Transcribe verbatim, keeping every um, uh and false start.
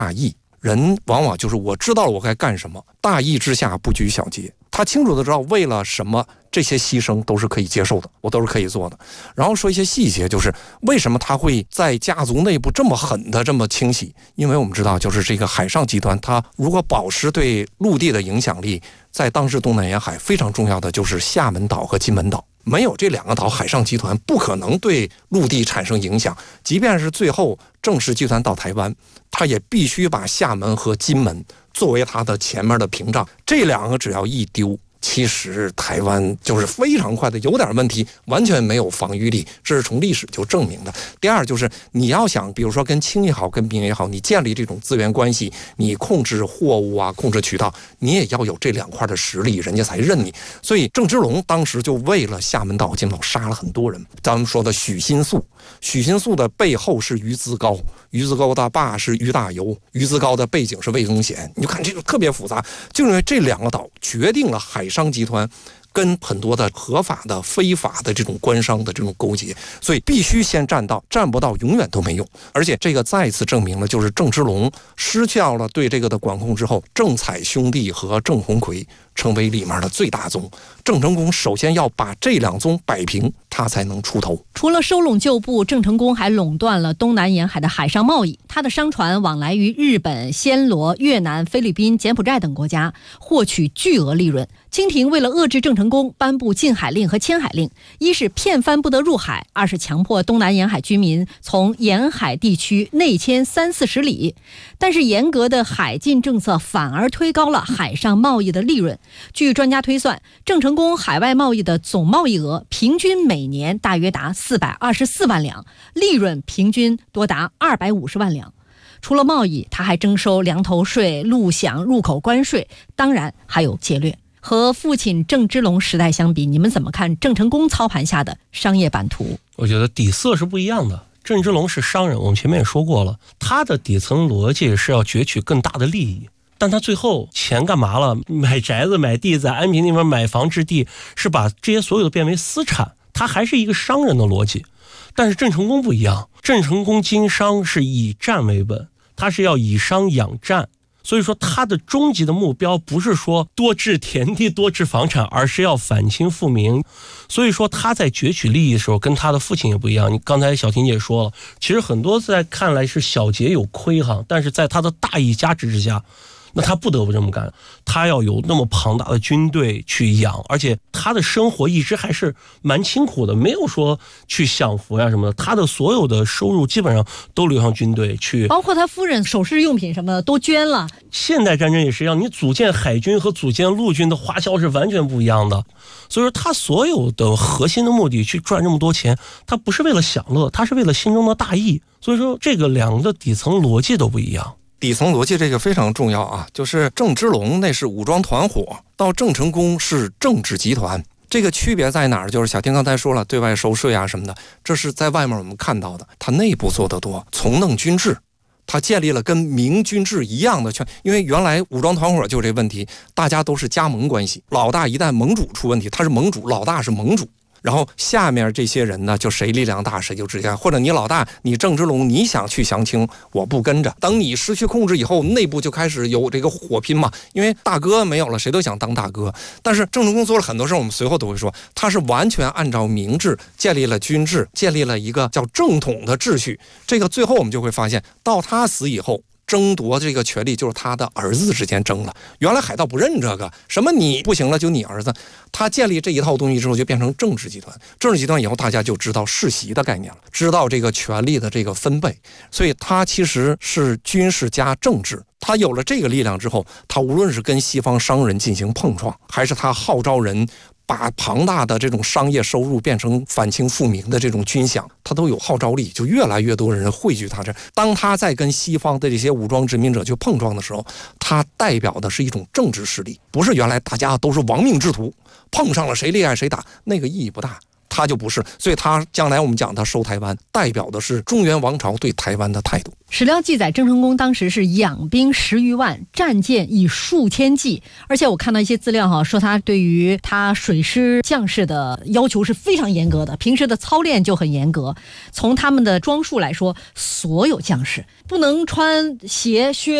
大义。人往往就是我知道了我该干什么，大义之下不拘小节。他清楚的知道为了什么这些牺牲都是可以接受的，我都是可以做的。然后说一些细节，就是为什么他会在家族内部这么狠的这么清洗，因为我们知道就是这个海上集团，它如果保持对陆地的影响力，在当时东南沿海非常重要的就是厦门岛和金门岛，没有这两个岛，海上集团不可能对陆地产生影响。即便是最后正式集团到台湾，他也必须把厦门和金门作为他的前面的屏障，这两个只要一丢，其实台湾就是非常快的有点问题，完全没有防御力，这是从历史就证明的。第二就是你要想比如说跟清也好跟民也好，你建立这种资源关系，你控制货物啊，控制渠道，你也要有这两块的实力，人家才认你。所以郑芝龙当时就为了厦门岛金门岛杀了很多人。咱们说的许新素，许新素的背后是于资高，于资高的爸是于大猷，于资高的背景是魏忠贤，你就看这个特别复杂，就因为这两个岛决定了海商集团跟很多的合法的非法的这种官商的这种勾结，所以必须先占到，占不到永远都没用。而且这个再次证明了，就是郑芝龙失掉了对这个的管控之后，郑彩兄弟和郑鸿逵成为里面的最大宗。郑成功首先要把这两宗摆平，他才能出头。 除了收拢旧部，郑成功还垄断了东南沿海的海上贸易，他的商船往来于日本、暹罗、越南、菲律宾、柬埔寨等国家，获取巨额利润。清廷为了遏制郑成功，颁布禁海令和迁海令，一是骗帆不得入海，二是强迫东南沿海居民从沿海地区内迁三四十里。但是严格的海禁政策反而推高了海上贸易的利润。据专家推算，郑成功海外贸易的总贸易额平均每年大约达四百二十四万两，利润平均多达二百五十万两。除了贸易，他还征收粮头税、陆饷、入口关税，当然还有劫掠。和父亲郑芝龙时代相比，你们怎么看郑成功操盘下的商业版图？ 我觉得底色是不一样的。郑芝龙是商人，我们前面也说过了，他的底层逻辑是要攫取更大的利益，但他最后钱干嘛了？买宅子买地，在安平那边买房置地，是把这些所有的变为私产，他还是一个商人的逻辑。但是郑成功不一样，郑成功经商是以战为本，他是要以商养战，所以说他的终极的目标不是说多置田地多置房产，而是要反清复明。所以说他在攫取利益的时候跟他的父亲也不一样。你刚才小婷姐说了，其实很多在看来是小节有亏哈，但是在他的大义加持之下，那他不得不这么干，他要有那么庞大的军队去养，而且他的生活一直还是蛮清苦的，没有说去享福呀什么的，他的所有的收入基本上都流向军队去， 包括他夫人首饰用品什么的都捐了。 现代战争也是一样，你组建海军和组建陆军的花销是完全不一样的，所以说他所有的核心的目的去赚这么多钱，他不是为了享乐，他是为了心中的大义。所以说这个两个底层逻辑都不一样。 底层逻辑这个非常重要啊，就是郑芝龙那是武装团伙，到郑成功是政治集团，这个区别在哪儿？就是小婷刚才说了，对外收税啊什么的，这是在外面我们看到的，他内部做得多，从弄军制，他建立了跟明军制一样的权，因为原来武装团伙就有这问题，大家都是加盟关系，老大一旦盟主出问题，他是盟主，老大是盟主。然后下面这些人呢，就谁力量大谁就直接，或者你老大你郑芝龙你想去降清，我不跟着，等你失去控制以后，内部就开始有这个火拼嘛，因为大哥没有了，谁都想当大哥。但是郑成功做了很多事，我们随后都会说，他是完全按照明制建立了军制，建立了一个叫正统的秩序。这个最后我们就会发现，到他死以后，争夺这个权利就是他的儿子之间争了。原来海盗不认这个，什么你不行了就你儿子。他建立这一套东西之后，就变成政治集团。政治集团以后，大家就知道世袭的概念了，知道这个权力的这个分配。所以他其实是军事加政治。他有了这个力量之后，他无论是跟西方商人进行碰撞，还是他号召人把庞大的这种商业收入变成反清复明的这种军饷，他都有号召力，就越来越多人汇聚他这。当他在跟西方的这些武装殖民者去碰撞的时候，他代表的是一种政治势力，不是原来大家都是亡命之徒，碰上了谁厉害谁打，那个意义不大。 他就不是，所以他将来我们讲他收台湾，代表的是中原王朝对台湾的态度。 史料记载，郑成功当时是养兵十余万，战舰以数千计，而且我看到一些资料哈，说他对于他水师将士的要求是非常严格的，平时的操练就很严格。从他们的装束来说，所有将士不能穿鞋靴